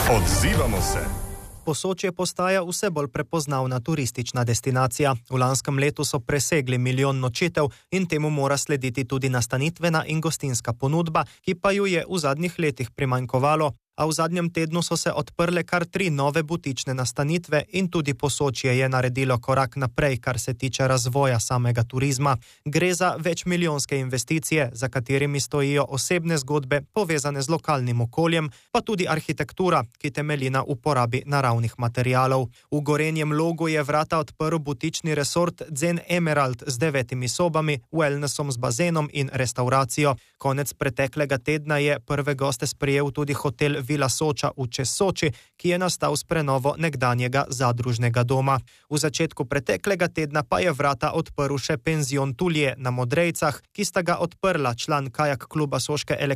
Odzivamo se. Posočje postaja vse bolj prepoznavna turistična destinacija. V lanskem letu so presegli 1 milijon nočitev in temu mora slediti tudi nastanitvena in gostinska ponudba, ki pa ju je v zadnjih letih primanjkovalo. A v zadnjem tednu so se odprle kar 3 nove butične nastanitve in tudi Posočje je naredilo korak naprej, kar se tiče razvoja samega turizma. Gre za večmilijonske investicije, za katerimi stojijo osebne zgodbe, povezane z lokalnim okoljem, pa tudi arhitektura, ki temelji na uporabi naravnih materialov. V Gorenjem Logu je vrata odprl butični resort Zen Emerald z 9 sobami, wellnessom z bazenom in restauracijo. Konec preteklega tedna je prve goste sprejel tudi hotel Vila Soča v čez Soči, ki je nastal s prenovo nekdanjega zadružnega doma. V začetku preteklega tedna pa je vrata odprl še penzion Tulje na Modrejcah, ki sta ga odprla član kajak kluba Soške